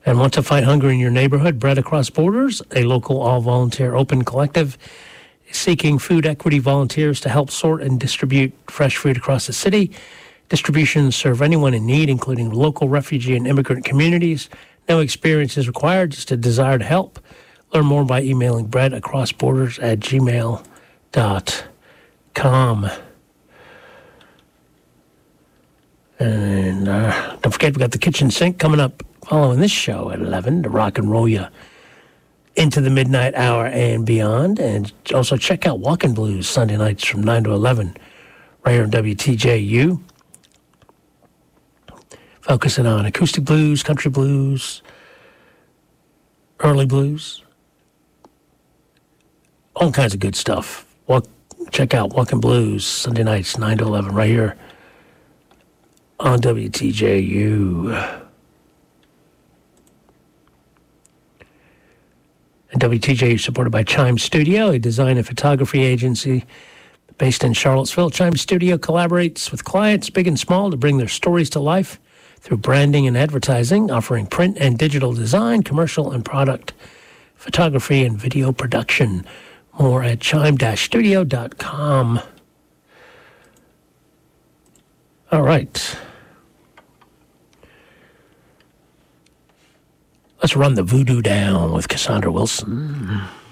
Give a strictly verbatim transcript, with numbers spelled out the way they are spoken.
And want to fight hunger in your neighborhood? Bread Across Borders, a local all-volunteer open collective, is seeking food equity volunteers to help sort and distribute fresh food across the city. Distributions serve anyone in need, including local refugee and immigrant communities. No experience is required, just a desire to help. Learn more by emailing breadacrossborders at gmail dot com. And uh, don't forget, we got the kitchen sink coming up following this show at eleven to rock and roll you into the midnight hour and beyond. And also check out Walkin' Blues Sunday nights from nine to eleven right here on W T J U. Focusing on acoustic blues, country blues, early blues, all kinds of good stuff. Walk, check out Walkin' Blues Sunday nights nine to eleven right here on W T J U. And W T J U is supported by Chime Studio, a design and photography agency based in Charlottesville. Chime Studio collaborates with clients big and small to bring their stories to life through branding and advertising, offering print and digital design, commercial and product photography, and video production. More at chime studio dot com. All right. Let's run the voodoo down with Cassandra Wilson.